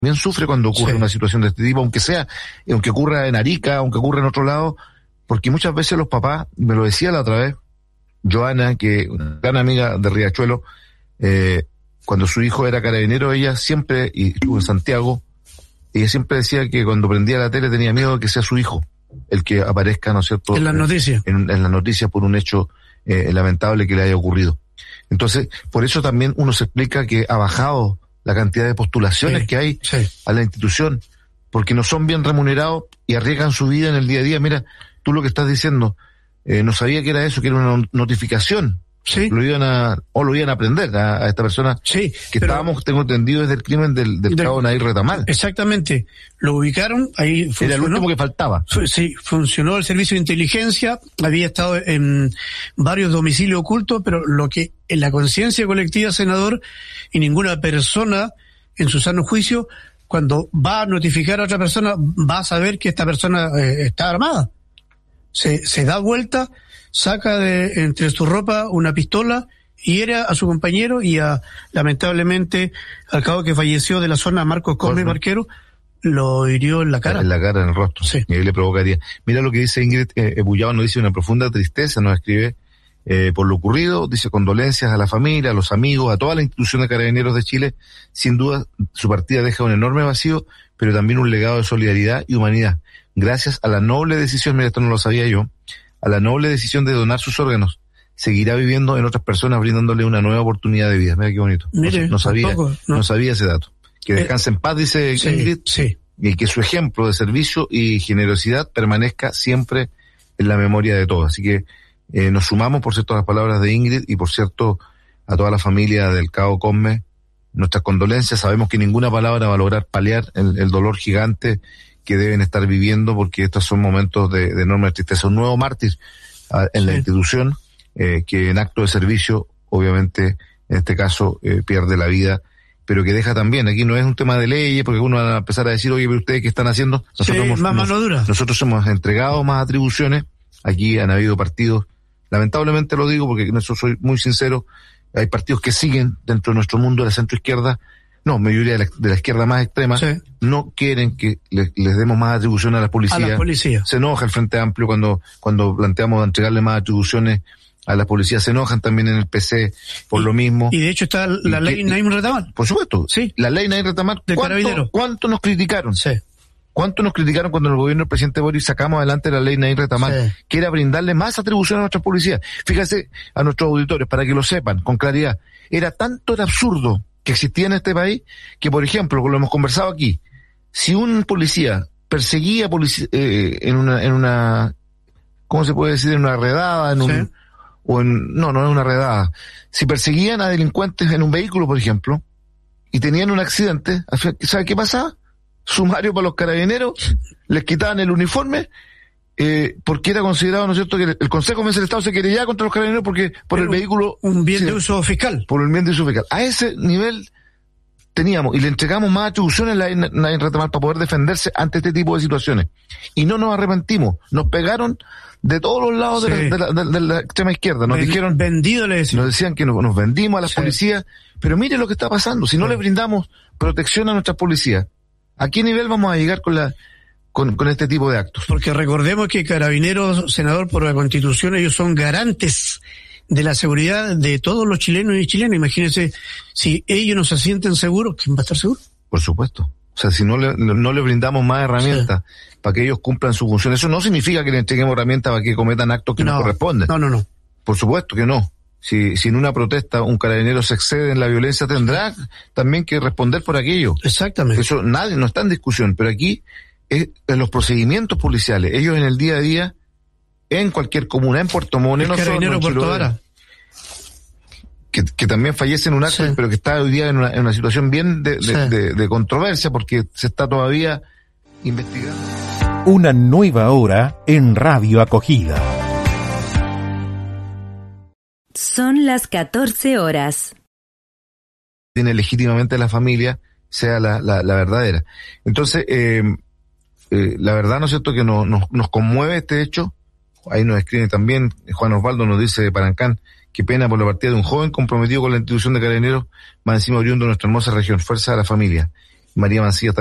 también sufre cuando ocurre una situación de este tipo, aunque ocurra en Arica, aunque ocurra en otro lado, porque muchas veces los papás, me lo decía la otra vez, Joana, que una gran amiga de Riachuelo, cuando su hijo era carabinero, ella siempre, y estuvo en Santiago, ella siempre decía que cuando prendía la tele tenía miedo de que sea su hijo el que aparezca, ¿no es cierto?, en las noticias. En las noticias por un hecho lamentable que le haya ocurrido. Entonces, por eso también uno se explica que ha bajado la cantidad de postulaciones que hay a la institución, porque no son bien remunerados y arriesgan su vida en el día a día. Mira, tú lo que estás diciendo, no sabía que era eso, que era una notificación. Sí. Lo iban a aprender a esta persona. Sí. Que estábamos, tengo entendido, desde el crimen del cabo Nair Retamal. Exactamente. Lo ubicaron, ahí funcionó. Era el último que faltaba. Sí, funcionó el servicio de inteligencia, había estado en varios domicilios ocultos, pero lo que en la conciencia colectiva, senador, y ninguna persona en su sano juicio, cuando va a notificar a otra persona, va a saber que esta persona está armada. Se da vuelta, saca de entre su ropa una pistola, hiere a su compañero y lamentablemente, al cabo que falleció de la zona Marcos Cosme Barquero, lo hirió en la cara. En el rostro. Sí. Y ahí le provocaría. Mira lo que dice Ingrid Bullao, nos dice una profunda tristeza, nos escribe por lo ocurrido, dice condolencias a la familia, a los amigos, a toda la institución de Carabineros de Chile. Sin duda, su partida deja un enorme vacío, pero también un legado de solidaridad y humanidad. Gracias a la noble decisión, mira, esto no lo sabía yo, a la noble decisión de donar sus órganos, seguirá viviendo en otras personas, brindándole una nueva oportunidad de vida. Mira qué bonito. Mire, no sabía ese dato. Que descanse en paz, dice Ingrid, y que su ejemplo de servicio y generosidad permanezca siempre en la memoria de todos. Así que nos sumamos, por cierto, a las palabras de Ingrid y, por cierto, a toda la familia del cabo Cosme, nuestras condolencias. Sabemos que ninguna palabra va a lograr paliar el dolor gigante que deben estar viviendo, porque estos son momentos de enorme tristeza. Un nuevo mártir en la institución, que en acto de servicio, obviamente, en este caso, pierde la vida, pero que deja también, aquí no es un tema de leyes, porque uno va a empezar a decir, oye, pero ustedes qué están haciendo, nosotros hemos entregado más atribuciones, aquí han habido partidos, lamentablemente lo digo porque en eso soy muy sincero, hay partidos que siguen dentro de nuestro mundo de la centroizquierda, mayoría de la izquierda más extrema, no quieren que les demos más atribuciones a la policía. Se enoja el Frente Amplio cuando planteamos entregarle más atribuciones a la policía, se enojan también en el PC por lo mismo. Y de hecho está la ley Nair Retamal. Por supuesto, la ley Nair Retamal. ¿Cuánto nos criticaron? ¿Cuánto nos criticaron cuando en el gobierno del presidente Boric sacamos adelante la ley Nair Retamal? Que era brindarle más atribuciones a nuestras policías. Fíjese, a nuestros auditores, para que lo sepan con claridad, era tanto de absurdo que existía en este país, que por ejemplo, lo hemos conversado aquí, si un policía perseguía en una, ¿cómo se puede decir? En una redada, no es una redada. Si perseguían a delincuentes en un vehículo, por ejemplo, y tenían un accidente, ¿sabe qué pasaba? Sumario para los carabineros, les quitaban el uniforme, porque era considerado, ¿no es cierto?, que el Consejo General del Estado se querellaba contra los carabineros porque el vehículo... Un bien de uso fiscal. Por el bien de uso fiscal. A ese nivel teníamos, y le entregamos más atribuciones a la Retamal para poder defenderse ante este tipo de situaciones. Y no nos arrepentimos. Nos pegaron de todos los lados de la extrema izquierda. Nos dijeron... Vendido, le decían. Nos decían que nos vendimos a las policías. Pero mire lo que está pasando. Si no le brindamos protección a nuestras policías, ¿a qué nivel vamos a llegar con este tipo de actos? Porque recordemos que Carabineros, senador, por la Constitución, ellos son garantes de la seguridad de todos los chilenos y chilenas. Imagínense, si ellos no se sienten seguros, ¿quién va a estar seguro? Por supuesto. O sea, si no le brindamos más herramientas para que ellos cumplan su función, eso no significa que le entreguemos herramientas para que cometan actos que no corresponden. No. Por supuesto que no. Si en una protesta un carabinero se excede en la violencia, tendrá también que responder por aquello. Exactamente. Eso no está en discusión, pero aquí en los procedimientos policiales, ellos en el día a día, en cualquier comuna, en Puerto Montt, no solo en Puerto Vara, que también fallece en un acto, pero que está hoy día en una situación bien de controversia, porque se está todavía investigando. Una nueva hora en Radio Acogida. Son las 14 horas. Tiene legítimamente la familia, sea la verdadera. Entonces, la verdad, ¿no es cierto?, que nos conmueve este hecho. Ahí nos escribe también, Juan Osvaldo nos dice de Parancán, qué pena por la partida de un joven comprometido con la institución de Carabineros, más encima oriundo de nuestra hermosa región. Fuerza a la familia. María Mancilla